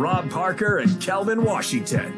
Rob Parker and Kelvin Washington.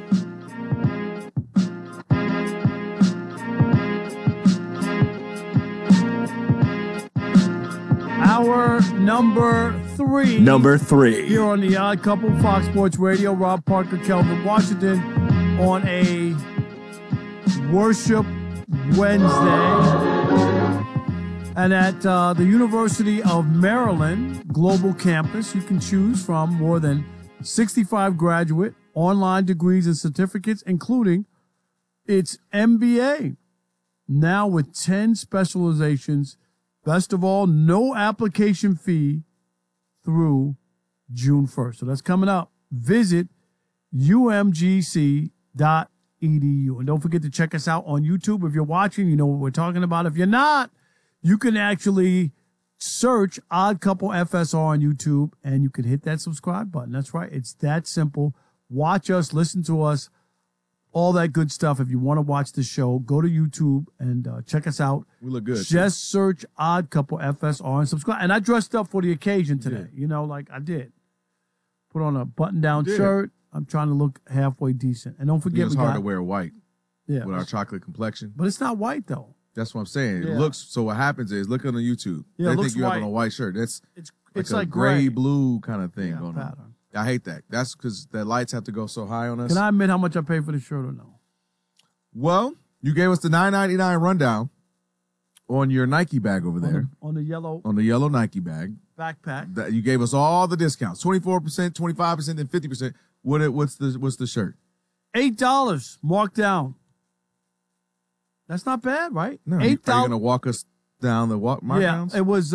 Hour number three. Here on the Odd Couple, Fox Sports Radio. Rob Parker, Kelvin Washington on a Worship Wednesday. And at the University of Maryland Global Campus, you can choose from more than 65 graduate online degrees and certificates, including its MBA. Now with 10 specializations. Best of all, no application fee through June 1st. So that's coming up. Visit umgc.edu. And don't forget to check us out on YouTube. If you're watching, you know what we're talking about. If you're not, you can actually search Odd Couple FSR on YouTube, and you can hit that subscribe button. That's right. It's that simple. Watch us, listen to us, all that good stuff. If you want to watch the show, go to YouTube and check us out. We look good. Just search Odd Couple FSR and subscribe. And I dressed up for the occasion today. You know, like I did. Put on a button-down shirt. I'm trying to look halfway decent. And don't forget, it's hard to wear white with our chocolate complexion. But it's not white, though. That's what I'm saying. It looks, so what happens is, look on the YouTube. Yeah, they think you have on a white shirt. It's like a gray blue kind of thing going on. I hate that. That's because the lights have to go so high on us. Can I admit how much I paid for the shirt or no? Well, you gave us the $9.99 rundown on your Nike bag over there. On the yellow Nike bag. Backpack. You gave us all the discounts. 24%, 25%, and 50%. What's the shirt? $8 marked down. That's not bad, right? No, are you going to walk us down the markdowns? Yeah, it was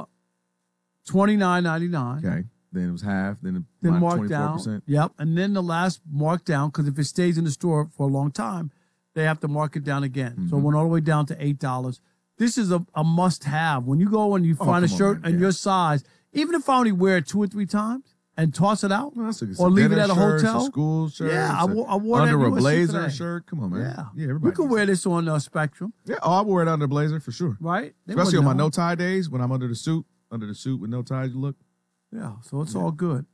$29.99. Okay. Then it was half. Then marked 24%. down. Yep. And then the last markdown, because if it stays in the store for a long time, they have to mark it down again. Mm-hmm. So it went all the way down to $8. This is a must-have. When you go and you find a shirt in your size, even if I only wear it 2 or 3 times and toss it out or leave it at a hotel. School shirt. Yeah, I wore under that a blazer shirt. Come on, man. Yeah, everybody. We can wear this on Spectrum. Yeah, I wear it under a blazer for sure. Right? Especially on my no-tie days when I'm under the suit with no ties look. Yeah, so it's all good.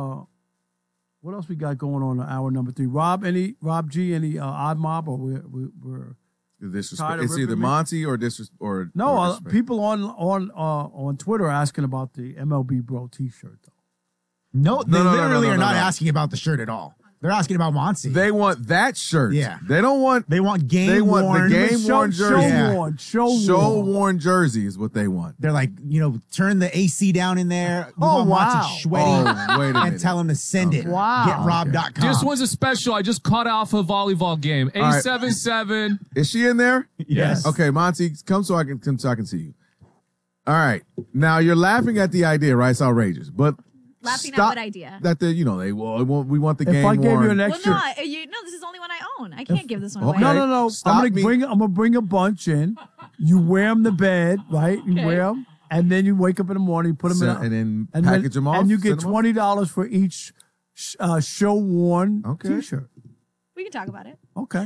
What else we got going on in hour number 3? Rob G, any odd mob, or we're disrespect? It's either Monty or disrespect. No, people on Twitter are asking about the MLB Bro T-shirt though. No, they literally are not asking about the shirt at all. They're asking about Monty. They want that shirt. Yeah. They don't want. They want game worn. They want the game worn jersey. Show worn jersey is what they want. They're like, turn the AC down in there. We want Monty sweaty. Oh, wait a minute. And tell him to send it. Wow. GetRob.com. This one's a special. I just caught off a volleyball game. A77. Is she in there? Yes. Okay, Monty, come so I can see you. All right. Now you're laughing at the idea, right? It's outrageous, but. Laughing at what idea? That we want the game. If I gave you an extra, well, no, this is the only one I own. I can't give this one away. No. I'm gonna bring a bunch in. You wear them to bed, right? You wear them, and then you wake up in the morning, put them in, and then package them off, and you get $20 for each show worn T-shirt. We can talk about it. Okay.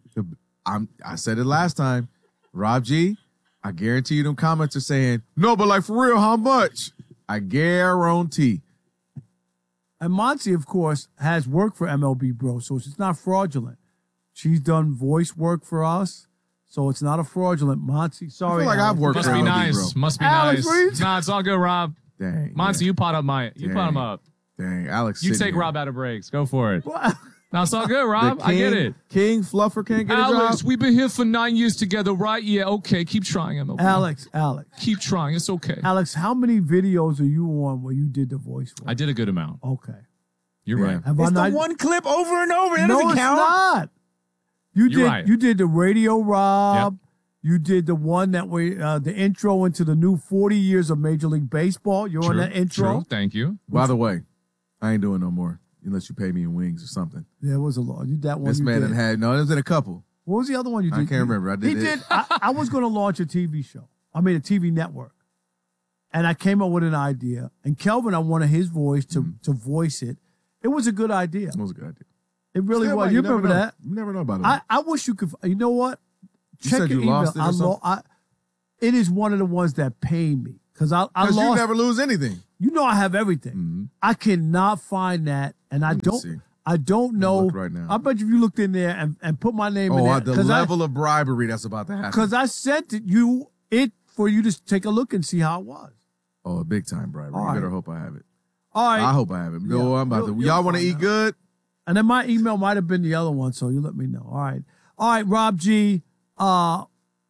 I said it last time, Rob G. I guarantee you, them comments are saying no, but like for real, how much? I guarantee. And Monty, of course, has worked for MLB Bro, so it's not fraudulent. She's done voice work for us, so it's not a fraudulent. Monty, sorry. I feel like I've worked for MLB Bro. Must be Alex, nice. Nah, it's all good, Rob. Dang. Monty, you pot him up. Dang, Alex. You take Rob out of breaks. Go for it. No, it's all good, Rob. I get it. King Fluffer can't get a job. Alex, we've been here for 9 years together, right? Yeah, okay. Keep trying, MLB. Alex. Keep trying. It's okay. Alex, how many videos are you on where you did the voice work? I did a good amount. Okay. You're right. It's the one clip over and over. That no, doesn't count. Not. You're right. You did the radio, Rob. Yep. You did the one that the intro into the new 40 years of Major League Baseball. You're on that intro. True. Thank you. By the way, I ain't doing no more unless you pay me in wings or something. There was a lot. That one. This man had there's been a couple. What was the other one you did? I can't remember. I was going to launch a TV show. I mean, a TV network. And I came up with an idea. And Kelvin, I wanted his voice to voice it. It was a good idea. It was a good idea. It really was. You remember that? You never know about it. I wish you could. You know what? Check your email. Lost it, it is one of the ones that paid me because I lost. You never lose anything. You know I have everything. Mm-hmm. I cannot find that, and I don't know. Look right now. I bet you if you looked in there and put my name in there. The level of bribery that's about to happen. Because I sent it for you to take a look and see how it was. Oh, a big time bribery. All You right. better hope I have it. All right. I hope I have it. Yeah. No, I'm about to. Y'all want to eat good? And then my email might have been the other one, so you let me know. All right, Rob G. Mookie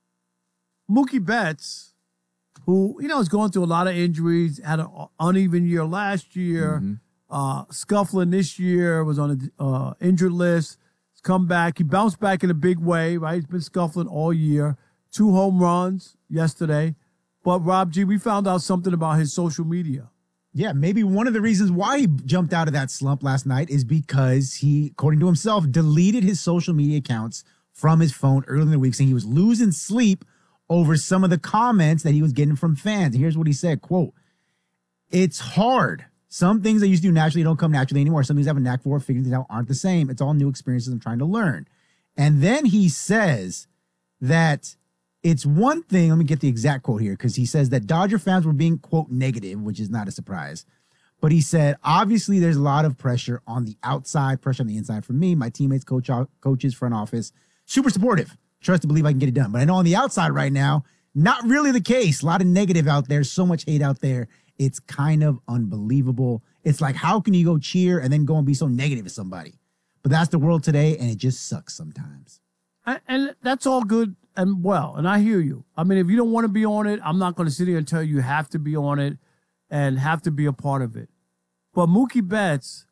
Betts, who is going through a lot of injuries, had an uneven year last year, scuffling this year, was on the injured list. He's come back. He bounced back in a big way, right? He's been scuffling all year. 2 home runs yesterday. But Rob G, we found out something about his social media. Yeah, maybe one of the reasons why he jumped out of that slump last night is because he, according to himself, deleted his social media accounts from his phone early in the week, saying he was losing sleep over some of the comments that he was getting from fans. And here's what he said, quote, "It's hard. Some things I used to do naturally don't come naturally anymore. Some things I have a knack for, figuring things out aren't the same. It's all new experiences I'm trying to learn." And then he says that it's one thing, let me get the exact quote here, because he says that Dodger fans were being, quote, negative, which is not a surprise. But he said, obviously, there's a lot of pressure on the outside, pressure on the inside from me, my teammates, coaches, front office. Super supportive. Trust to believe I can get it done. But I know on the outside right now, not really the case. A lot of negative out there, so much hate out there. It's kind of unbelievable. It's like, how can you go cheer and then go and be so negative to somebody? But that's the world today, and it just sucks sometimes. And that's all good and well, and I hear you. I mean, if you don't want to be on it, I'm not going to sit here and tell you have to be on it and have to be a part of it. But Mookie Betts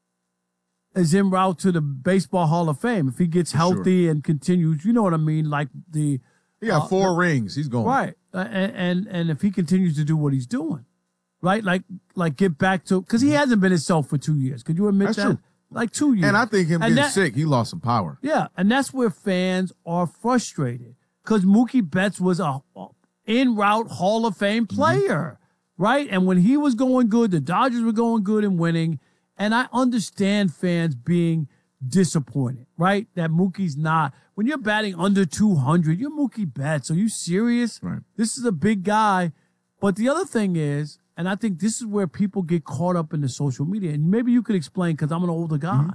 is en route to the Baseball Hall of Fame. If he gets healthy and continues, you know what I mean? Like he got 4 rings. He's going. Right. And if he continues to do what he's doing, right? Like get back to, because he hasn't been himself for 2 years. Could you admit That's that? true. Like 2 years. And I think him getting sick, he lost some power. Yeah, and that's where fans are frustrated because Mookie Betts was a en route Hall of Fame player, right? And when he was going good, the Dodgers were going good and winning. And I understand fans being disappointed, right? That Mookie's not. When you're batting under 200, you're Mookie Betts. Are you serious? Right. This is a big guy. But the other thing is, and I think this is where people get caught up in the social media. And maybe you could explain, because I'm an older guy.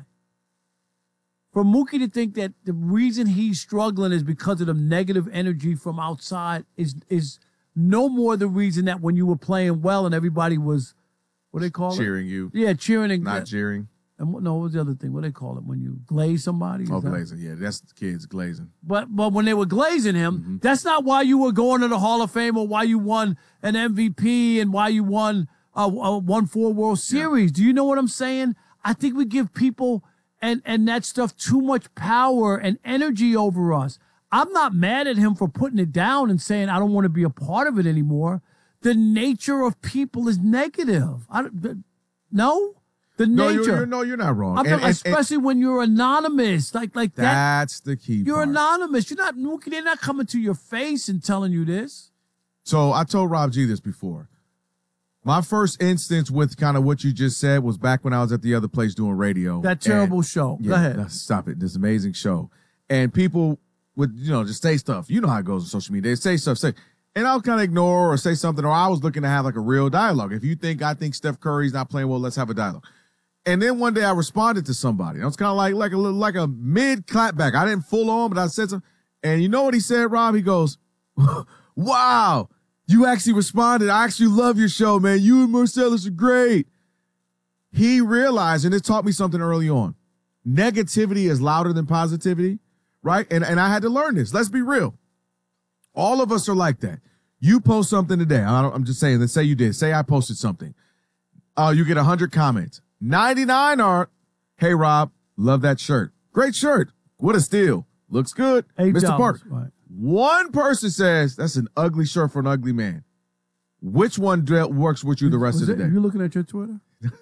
For Mookie to think that the reason he's struggling is because of the negative energy from outside is no more the reason that when you were playing well and everybody was, what do they call cheering it? you. Yeah, cheering. And not cheering. And what was the other thing? What do they call it when you glaze somebody? Oh, glazing. Yeah, that's the kids glazing. But when they were glazing him, that's not why you were going to the Hall of Fame or why you won an MVP and why you won 4 World Series. Yeah. Do you know what I'm saying? I think we give people and that stuff too much power and energy over us. I'm not mad at him for putting it down and saying I don't want to be a part of it anymore. The nature of people is negative. No. The nature. You're not wrong. Especially when you're anonymous, like that. That's the key. You're part. anonymous. You're not. They're not coming to your face and telling you this. So I told Rob G this before. My first instance with kind of what you just said was back when I was at the other place doing radio. That terrible show. Yeah, Go ahead. Stop it. This amazing show. And people would, just say stuff. You know how it goes on social media. They say stuff, and I'll kind of ignore or say something, or I was looking to have like a real dialogue. If you think I think Steph Curry's not playing well, let's have a dialogue. And then one day I responded to somebody. I was kind of like a mid clapback. I didn't full on, but I said something. And you know what he said, Rob? He goes, "Wow, you actually responded. I actually love your show, man. You and Marcellus are great." He realized, and it taught me something early on. Negativity is louder than positivity, right? And I had to learn this. Let's be real. All of us are like that. You post something today. I'm just saying, let's say you did. Say I posted something. You get 100 comments. 99 are, "Hey, Rob, love that shirt. Great shirt. What a steal. Looks good. Mr. Parker." Right. One person says, "That's an ugly shirt for an ugly man." Which one works with you the rest of the day? Are you looking at your Twitter?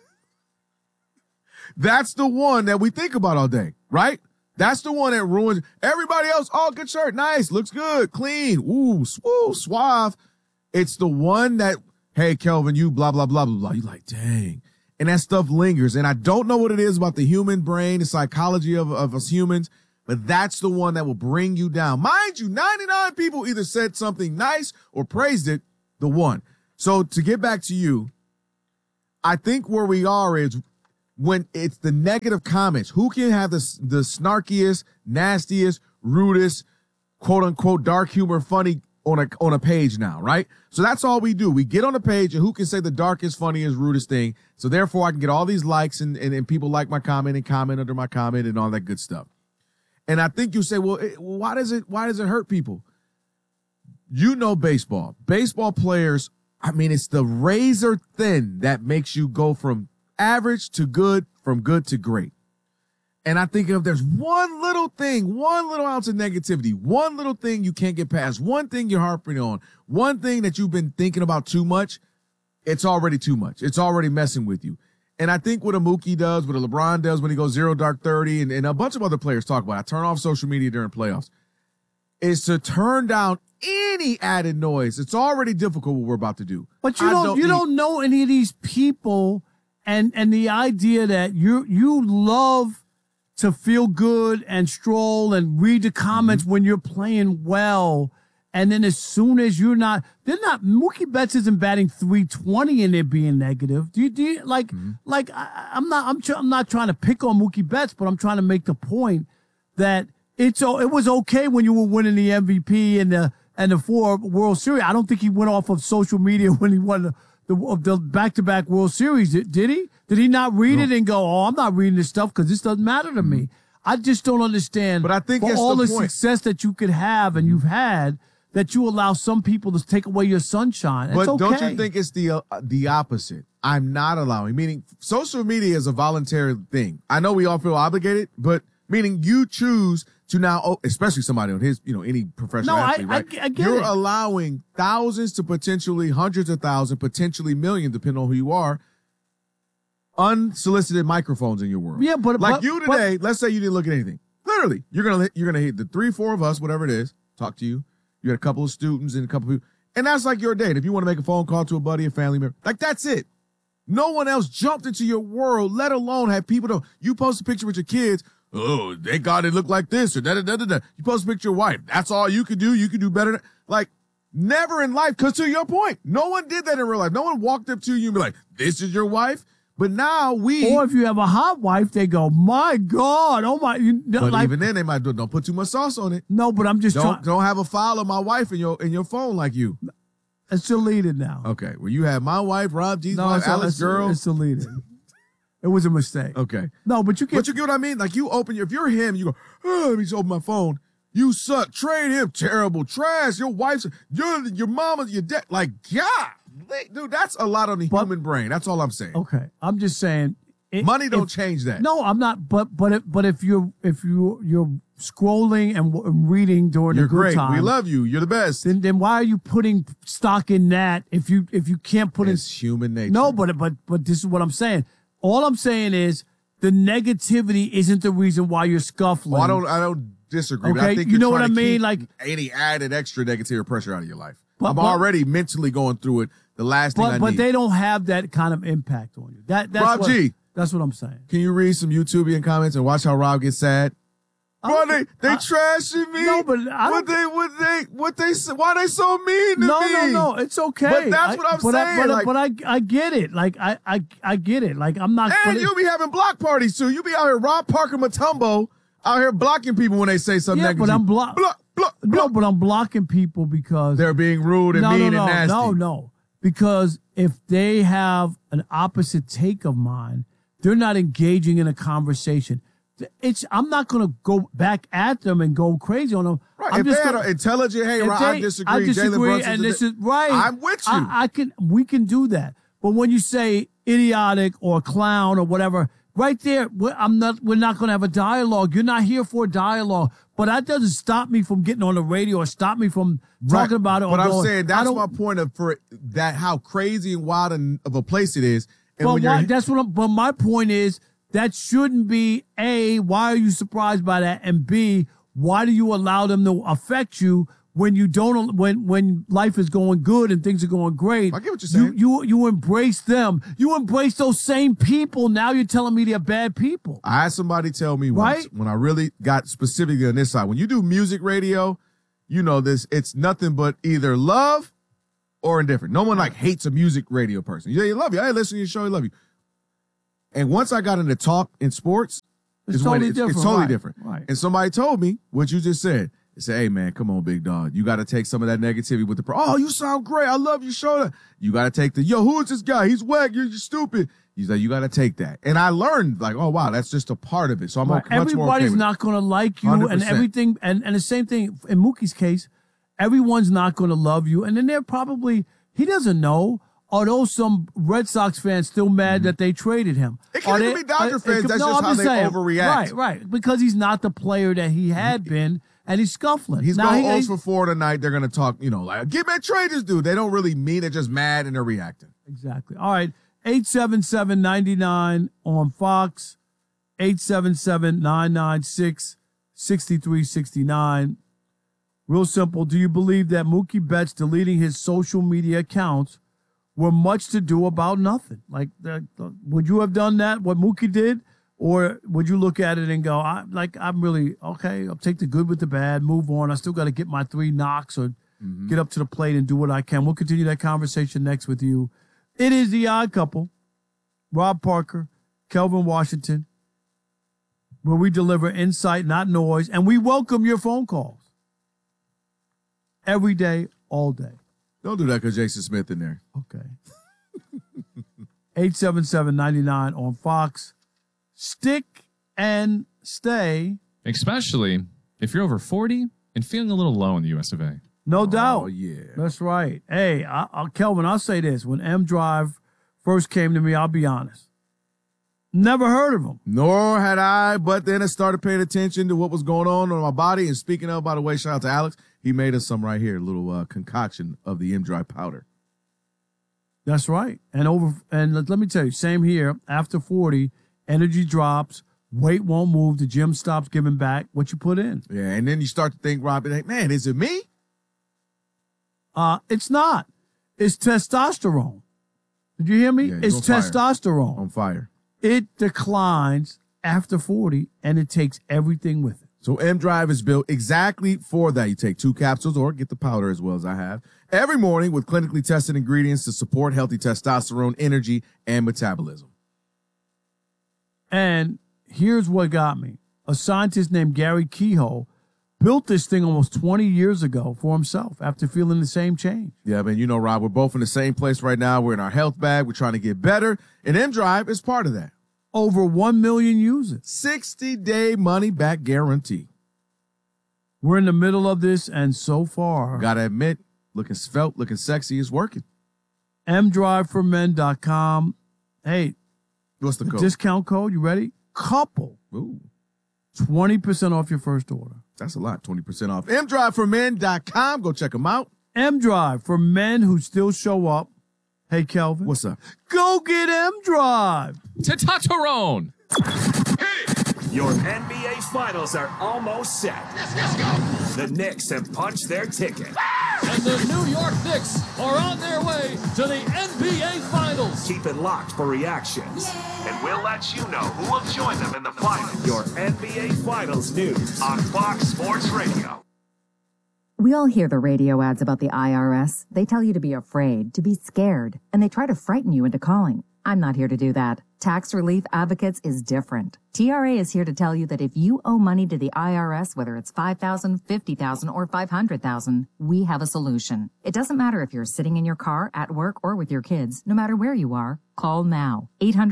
That's the one that we think about all day, right? That's the one that ruins everybody else. "Oh, good shirt. Nice. Looks good. Clean. Ooh, suave." It's the one that, "Hey, Kelvin, you blah, blah, blah, blah, blah." You're like, dang. And that stuff lingers. And I don't know what it is about the human brain, the psychology of us humans, but that's the one that will bring you down. Mind you, 99 people either said something nice or praised it, the one. So to get back to you, I think where we are is when it's the negative comments. Who can have the snarkiest, nastiest, rudest, quote unquote, dark humor, funny on a page now, right? So that's all we do. We get on the page and who can say the darkest, funniest, rudest thing. So therefore I can get all these likes and people like my comment and comment under my comment and all that good stuff. And I think you say, well, why does it hurt people? You know, baseball players. I mean, it's the razor thin that makes you go from average to good, from good to great. And I think if there's one little thing, one little ounce of negativity, one little thing you can't get past, one thing you're harping on, one thing that you've been thinking about too much, it's already too much. It's already messing with you. And I think what a Mookie does, what a LeBron does when he goes 0 dark 30, and a bunch of other players talk about it, I turn off social media during playoffs, is to turn down any added noise. It's already difficult what we're about to do. But you don't know any of these people, and the idea that you love to feel good and stroll and read the comments when you're playing well. And then as soon as Mookie Betts isn't batting 320 and they're being negative. Do you I'm not trying to pick on Mookie Betts, but I'm trying to make the point that it was okay when you were winning the MVP and the 4 World Series. I don't think he went off of social media when he won the back-to-back World Series. Did he? Did he not read it and go, oh, I'm not reading this stuff because this doesn't matter to me? I just don't understand. But I think for that's all the the point. success that you could have and you've had, that you allow some people to take away your sunshine. But okay. Don't you think it's the opposite? I'm not allowing, meaning social media is a voluntary thing. I know we all feel obligated, but meaning you choose to now, especially somebody on his, any professional athlete, right? I get You're it. allowing thousands to potentially hundreds of thousands, potentially millions, depending on who you are, unsolicited microphones in your world. Yeah, but you today, let's say you didn't look at anything. Literally, you're gonna hit the 3-4 of us, whatever it is, talk to you. You had a couple of students and a couple of people, and that's like your date. If you want to make a phone call to a buddy, a family member, like that's it. No one else jumped into your world, let alone have people you post a picture with your kids. Oh, thank God it looked like this or da-da-da-da-da. You post a picture of your wife. That's all you could do. You could do better. Like, never in life, because to your point, no one did that in real life. No one walked up to you and be like, this is your wife? But now or if you have a hot wife, they go, my God, oh my. But even then, they might don't put too much sauce on it. No, but I'm just trying. Don't have a file of my wife in your phone like you. It's deleted now. Okay, well, you have my wife, Rob G's wife, Alex girl. It's deleted. It was a mistake. Okay. No, but you get what I mean? Like you open if you're him, you go, oh, let me just open my phone. You suck. Trade him. Terrible. Trash. Your wife's, your mama's, your dad. Like, God, dude, that's a lot on the human brain. That's all I'm saying. Okay. I'm just saying. Money don't change that. No, I'm not. But if you're scrolling and reading during you're the good great. time, We love you. You're the best. Then why are you putting stock in that if you can't put it's human nature. No, but this is what I'm saying. All I'm saying is the negativity isn't the reason why you're scuffling. I don't disagree. Okay, But I think you know what I mean? Like any added extra negativity or pressure out of your life. I'm already mentally going through it. The last thing I need. But they don't have that kind of impact on you. That's Rob G. That's what I'm saying. Can you read some YouTubian comments and watch how Rob gets sad? Bro, they trashing me. No, but why they so mean to me? No, it's okay. But that's what I'm saying. But I get it. Like I get it. Like I'm not. And you be having block parties too. You be out here, Rob Parker Matumbo, out here blocking people when they say something negative. But I'm No, but I'm blocking people because they're being rude and mean and nasty. No. Because if they have an opposite take of mine, they're not engaging in a conversation. I'm not going to go back at them and go crazy on them. Right. If they had an intelligent, hey, Rob, I disagree. Jalen Brunson, and this is right. I'm with you. We can do that. But when you say idiotic or clown or whatever, right there, we're not going to have a dialogue. You're not here for a dialogue. But that doesn't stop me from getting on the radio or stop me from talking about it. But I'm saying that's my point how crazy and wild of a place it is. And but my point is that shouldn't be A, why are you surprised by that? And B, why do you allow them to affect you when you don't, when life is going good and things are going great? I get what you're saying. You embrace them. You embrace those same people. Now you're telling me they're bad people. I had somebody tell me once when I really got specifically on this side, when you do music radio, you know this, it's nothing but either love or indifferent. No one like hates a music radio person. They love you. Hey, listen to your show. They love you. And once I got into talk in sports, It's totally different. Right. And somebody told me what you just said. They said, hey, man, come on, big dog. You got to take some of that negativity with oh, you sound great. I love your show. You got to take who is this guy? He's whack. You're stupid. He's like, you got to take that. And I learned, like, oh, wow, that's just a part of it. So I'm much more okay Everybody's with not going to like you 100%. and everything. And the same thing in Mookie's case, everyone's not going to love you. And then they're probably, he doesn't know. Although some Red Sox fans still mad that they traded him. It can't even be Dodger fans. That's just how they overreact. Right. Because he's not the player that he had been, and he's scuffling. He's going 0 for 4 tonight. They're going to talk, like, get me a trade this dude. They don't really mean it. They're just mad and they're reacting. Exactly. All right. 877-99 on Fox. 877-996-6369. Real simple. Do you believe that Mookie Betts deleting his social media accounts were much to do about nothing? Like, would you have done that, what Mookie did? Or would you look at it and go, I'm really, okay, I'll take the good with the bad, move on. I still got to get my 3 knocks or get up to the plate and do what I can. We'll continue that conversation next with you. It is The Odd Couple, Rob Parker, Kelvin Washington, where we deliver insight, not noise, and we welcome your phone calls every day, all day. Don't do that because Jason Smith in there. Okay. 877-99 on Fox. Stick and stay. Especially if you're over 40 and feeling a little low in the US of A. No doubt. Oh, yeah. That's right. Hey, Kelvin, I'll say this. When M Drive first came to me, I'll be honest. Never heard of him. Nor had I, but then I started paying attention to what was going on my body. And speaking of, by the way, shout out to Alex. He made us some right here, a little concoction of the M-Drive powder. That's right. And let me tell you, same here. After 40, energy drops, weight won't move, the gym stops giving back what you put in. Yeah, and then you start to think, Rob, man, is it me? It's not. It's testosterone. Did you hear me? Yeah, it's testosterone. On fire. It declines after 40, and it takes everything with it. So M-Drive is built exactly for that. You take 2 capsules or get the powder as well as I have every morning with clinically tested ingredients to support healthy testosterone, energy, and metabolism. And here's what got me. A scientist named Gary Kehoe built this thing almost 20 years ago for himself after feeling the same change. Yeah, man, Rob, we're both in the same place right now. We're in our health bag. We're trying to get better. And M-Drive is part of that. Over 1 million users. 60-day money-back guarantee. We're in the middle of this, and so far, gotta admit, looking svelte, looking sexy is working. mdriveformen.com. Hey, what's the code? Discount code, you ready? Couple. Ooh. 20% off your first order. That's a lot, 20% off. mdriveformen.com. Go check them out. M-Drive for men who still show up. Hey, Kelvin. What's up? Go get M-Drive. Tatatarone. Your NBA Finals are almost set. Let's go. The Knicks have punched their ticket. And the New York Knicks are on their way to the NBA Finals. Keep it locked for reactions. And we'll let you know who will join them in the finals. Your NBA Finals news on Fox Sports Radio. We all hear the radio ads about the IRS. They tell you to be afraid, to be scared, and they try to frighten you into calling. I'm not here to do that. Tax Relief Advocates is different. TRA is here to tell you that if you owe money to the IRS, whether it's $5,000, $50,000, or $500,000, we have a solution. It doesn't matter if you're sitting in your car, at work, or with your kids. No matter where you are, call now.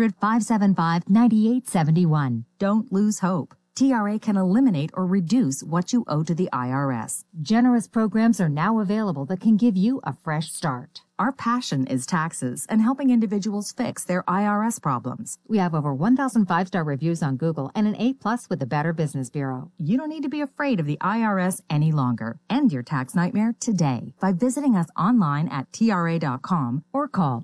800-575-9871. Don't lose hope. TRA can eliminate or reduce what you owe to the IRS. Generous programs are now available that can give you a fresh start. Our passion is taxes and helping individuals fix their IRS problems. We have over 1,000 5-star reviews on Google and an A+ with the Better Business Bureau. You don't need to be afraid of the IRS any longer. End your tax nightmare today by visiting us online at TRA.com or call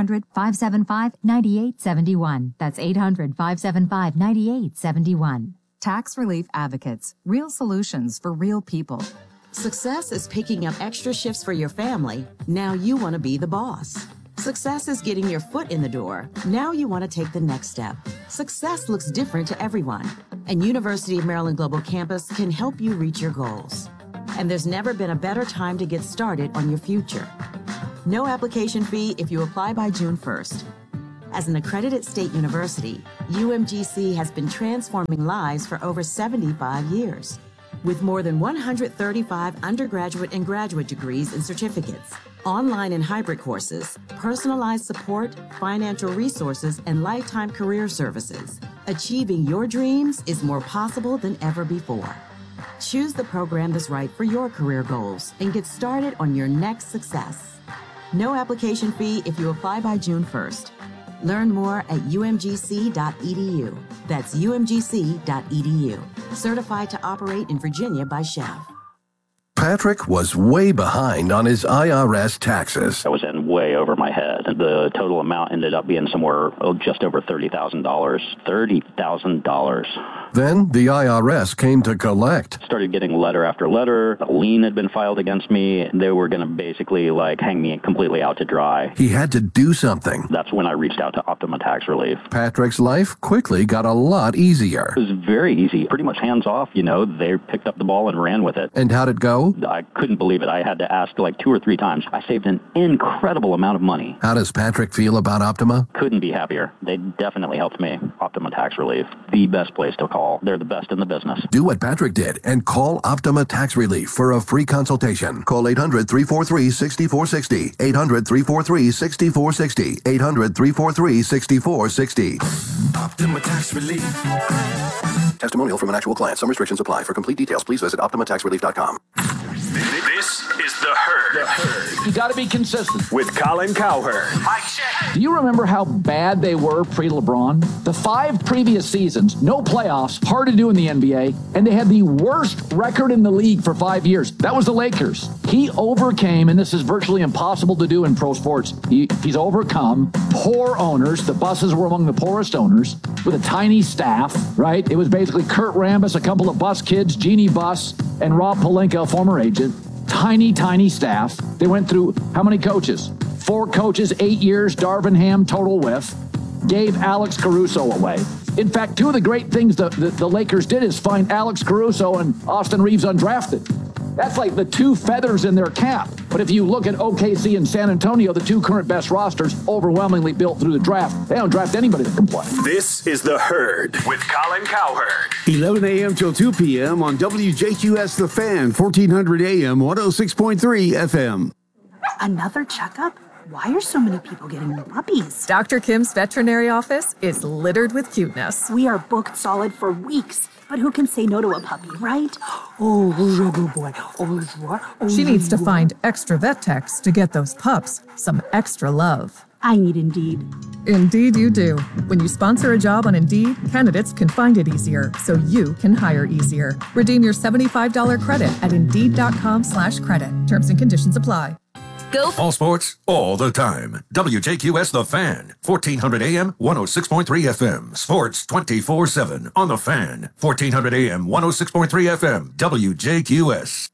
800-575-9871. That's 800-575-9871. Tax Relief Advocates. Real solutions for real people. Success is picking up extra shifts for your family. Now you want to be the boss. Success is getting your foot in the door. Now you want to take the next step. Success looks different to everyone, and University of Maryland Global Campus can help you reach your goals. And there's never been a better time to get started on your future. No application fee if you apply by June 1st. As an accredited state university, UMGC has been transforming lives for over 75 years. With more than 135 undergraduate and graduate degrees and certificates, online and hybrid courses, personalized support, financial resources, and lifetime career services, achieving your dreams is more possible than ever before. Choose the program that's right for your career goals and get started on your next success. No application fee if you apply by June 1st. Learn more at umgc.edu. That's umgc.edu. Certified to operate in Virginia by Chev. Patrick was way behind on his IRS taxes. I was in way over my head. The total amount ended up being somewhere just over $30,000. $30,000. Then the IRS came to collect. Started getting letter after letter. A lien had been filed against me. They were going to basically hang me completely out to dry. He had to do something. That's when I reached out to Optima Tax Relief. Patrick's life quickly got a lot easier. It was very easy. Pretty much hands off, They picked up the ball and ran with it. And how'd it go? I couldn't believe it. I had to ask 2 or 3 times. I saved an incredible amount of money. How does Patrick feel about Optima? Couldn't be happier. They definitely helped me. Optima Tax Relief, the best place to call. They're the best in the business. Do what Patrick did and call Optima Tax Relief for a free consultation. Call 800-343-6460. 800-343-6460. 800-343-6460. Optima Tax Relief. Testimonial from an actual client. Some restrictions apply. For complete details, please visit OptimaTaxRelief.com. This is The Herd. You got to be consistent. With Colin Cowherd. Mike check. Do you remember how bad they were pre-LeBron? The 5 previous seasons, no playoffs, hard to do in the NBA, and they had the worst record in the league for 5 years. That was the Lakers. He overcame, and this is virtually impossible to do in pro sports, he's overcome poor owners. The Busses were among the poorest owners with a tiny staff, right? It was basically Kurt Rambis, a couple of Bus kids, Jeannie Buss, and Rob Pelinka, a former agent. Tiny staff. They went through how many coaches? 4 coaches, 8 years, Darvin Ham, total whiff. Gave Alex Caruso away. In fact, 2 of the great things the Lakers did is find Alex Caruso and Austin Reeves undrafted. That's like the 2 feathers in their cap. But if you look at OKC and San Antonio, the 2 current best rosters, overwhelmingly built through the draft. They don't draft anybody that can play. This is The Herd with Colin Cowherd. 11 a.m. till 2 p.m. on WJQS The Fan, 1400 a.m., 106.3 FM. Another checkup? Why are so many people getting new puppies? Dr. Kim's veterinary office is littered with cuteness. We are booked solid for weeks. But who can say no to a puppy, right? Oh, good boy. She needs to find extra vet techs to get those pups some extra love. I need Indeed. Indeed you do. When you sponsor a job on Indeed, candidates can find it easier, so you can hire easier. Redeem your $75 credit at Indeed.com/credit. Terms and conditions apply. Go. All sports, all the time. WJQS The Fan, 1400 AM, 106.3 FM. Sports 24/7 on The Fan, 1400 AM, 106.3 FM. WJQS.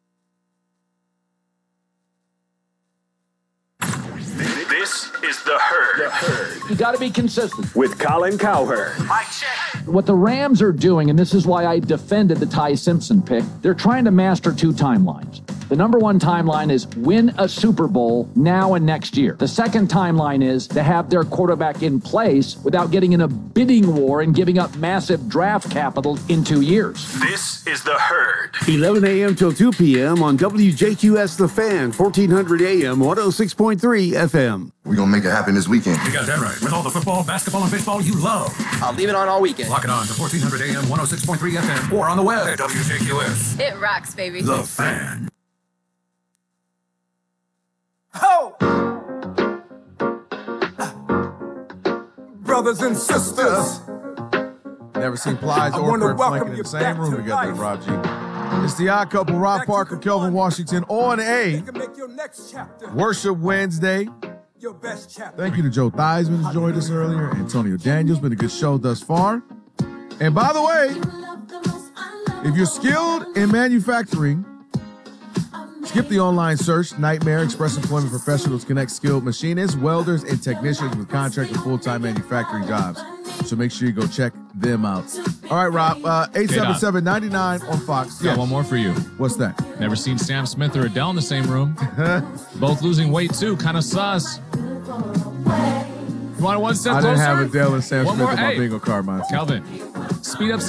This is The Herd. You got to be consistent. With Colin Cowherd. Mike check. What the Rams are doing, and this is why I defended the Ty Simpson pick, they're trying to master 2 timelines. The number 1 timeline is win a Super Bowl now and next year. The second timeline is to have their quarterback in place without getting in a bidding war and giving up massive draft capital in 2 years. This is The Herd. 11 a.m. till 2 p.m. on WJQS The Fan, 1400 a.m., 106.3 FM. We're going to make it happen this weekend. You got that right. With all the football, basketball, and baseball you love. I'll leave it on all weekend. Lock it on to 1400 AM, 106.3 FM, or on the web at WJQS. It rocks, baby. The Fan. Ho! Brothers and sisters. Never seen Plies or Kurt Franklin in the same room together, Rob G. It's the Odd Couple, Rob Parker, Kelvin Washington, on a Worship Wednesday. Thank you to Joe Theismann, who joined us earlier. Antonio Daniels, been a good show thus far. And by the way, if you're skilled in manufacturing, skip the online search. Nightmare Express Employment Professionals connect skilled machinists, welders, and technicians with contract and full-time manufacturing jobs. So make sure you go check them out. All right, Rob. 877-99 on Fox. Got one more for you. What's that? Never seen Sam Smith or Adele in the same room. Both losing weight, too. Kind of sus. You want one step closer? I didn't have Adele and Sam One Smith more. in my Hey, bingo card, man. Calvin, speed up